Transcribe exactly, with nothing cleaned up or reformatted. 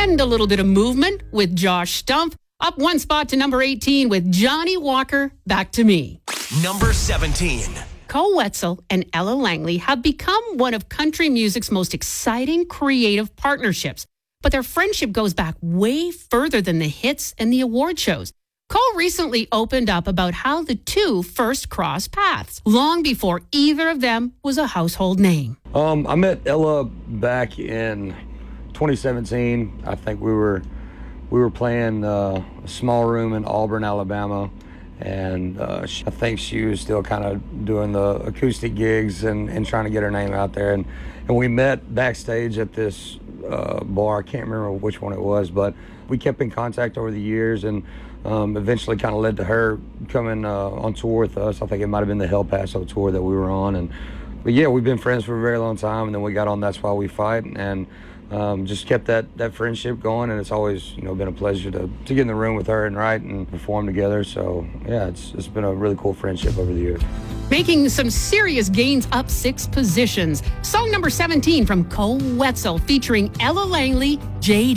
And a little bit of movement with Josh Stumpf. Up one spot to number eighteen with Johnny Walker, Back to Me. Number seventeen. Koe Wetzel and Ella Langley have become one of country music's most exciting creative partnerships. But their friendship goes back way further than the hits and the award shows. Koe recently opened up about how the two first crossed paths, long before either of them was a household name. Um, I met Ella back in twenty seventeen. I think we were we were playing uh, a small room in Auburn, Alabama, and uh, she, I think she was still kind of doing the acoustic gigs and, and trying to get her name out there. And, and we met backstage at this uh, bar. I can't remember which one it was, but we kept in contact over the years, and um, eventually kind of led to her coming uh, on tour with us. I think it might have been the El Paso tour that we were on. And but yeah, we've been friends for a very long time, and then we got on That's Why We Fight, and um, just kept that, that friendship going. And it's always, you know, been a pleasure to, to get in the room with her and write and perform together. So yeah, it's it's been a really cool friendship over the years. Making some serious gains up six positions. Song number seventeen from Koe Wetzel featuring Ella Langley, J D.